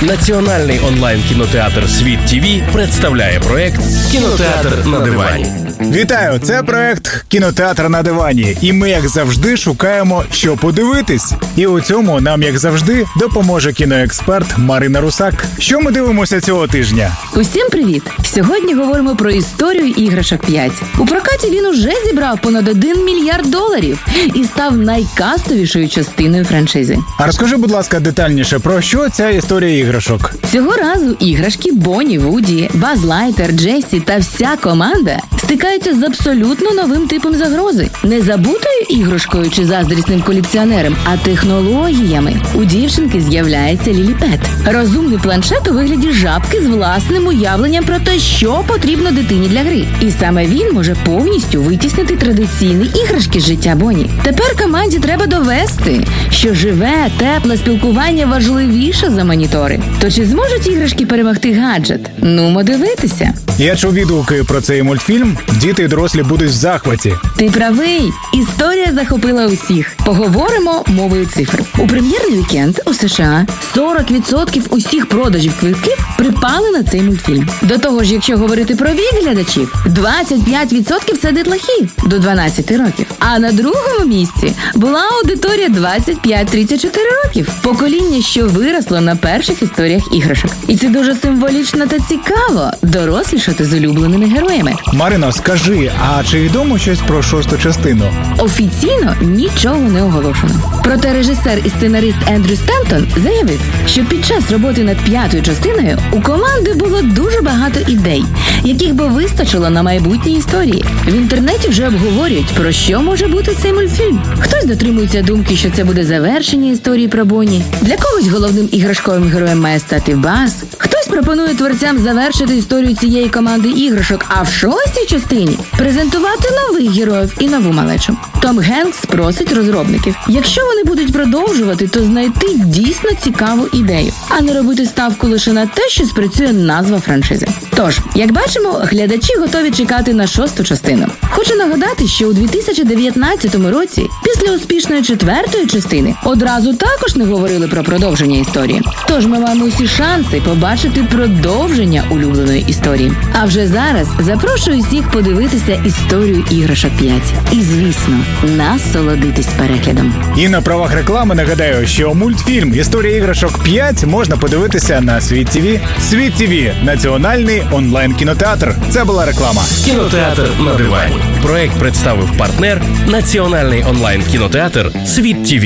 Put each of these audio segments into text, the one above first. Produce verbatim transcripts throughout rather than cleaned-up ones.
Національний онлайн-кінотеатр «Світ ТВ» представляє проект «Кінотеатр на дивані». Вітаю! Це проект «Кінотеатр на дивані». І ми, як завжди, шукаємо, що подивитись. І у цьому нам, як завжди, допоможе кіноексперт Марина Русак. Що ми дивимося цього тижня? Усім привіт! Сьогодні говоримо про історію іграшок п'ять. У прокаті він уже зібрав понад один мільярд доларів і став найкастовішою частиною франшизи. А розкажи, будь ласка, детальніше, про що ця історія іграшок? Цього разу іграшки Бонні, Вуді, Баз Лайтер, Джесі та вся команда стикаються з абсолютно новим типом загрози. Не забутою іграшкою чи заздрісним колекціонером, а технологіями. У дівчинки з'являється Ліліпет. Розумний планшет у вигляді жабки з власним уявленням про те, що потрібно дитині для гри. І саме він може повністю витіснити традиційні іграшки з життя Бонні. Тепер команді треба довести, що живе, тепле спілкування важливіше за монітори. То чи зможуть іграшки перемогти гаджет? Нумо дивитися. Я чув відгуки про цей мультфільм. Діти і дорослі будуть в захваті. Ти правий. Історія захопила усіх. Поговоримо мовою цифр. У прем'єрний вікенд у США сорок відсотків усіх продажів квитків припали на цей мультфільм. До того ж, якщо говорити про вік глядачів, двадцять п'ять відсотків це дітлахи до дванадцяти років. А на другому місці була аудиторія двадцять п'ять тридцять чотири років. Покоління, що виросло на перших історіях іграшок. І це дуже символічно та цікаво – дорослішати з улюбленими героями. Марино, скажи, а чи відомо щось про шосту частину? Офіційно нічого не оголошено. Проте режисер і сценарист Ендрю Стентон заявив, що під час роботи над п'ятою частиною у команди було дуже багато ідей, яких би вистачило на майбутні історії. В інтернеті вже обговорюють, про що може бути цей мультфільм. Хтось дотримується думки, що це буде завершення історії про Бонні. Для когось головним іграшковим героєм має стати Баз. Хтось пропонує творцям завершити історію цієї команди іграшок, а в шостій частині презентувати нових героїв і нову малечу. Том Генкс просить розробників, якщо вони будуть продовжувати, то знайти дійсно цікаву ідею, а не робити ставку лише на те, що спрацює назва франшизи. Тож, як бачимо, глядачі готові чекати на шосту частину. Хочу нагадати, що у дві тисячі дев'ятнадцятому році, після успішної четвертої частини, одразу також не говорили про продовження історії. Тож ми маємо усі шанси побачити продовження улюбленої історії. А вже зараз запрошую всіх подивитися історію іграшок п'ять. І, звісно, насолодитись переглядом. І на правах реклами нагадаю, що мультфільм «Історія іграшок п'ять» можна подивитися на Світ ТВ. Світ ТВ – національний онлайн-кінотеатр. Це була реклама. Кінотеатр на дивані. Проект представив партнер Національний онлайн-кінотеатр «Світ ТВ».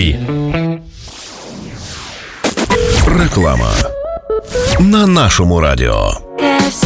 Реклама на нашому радіо.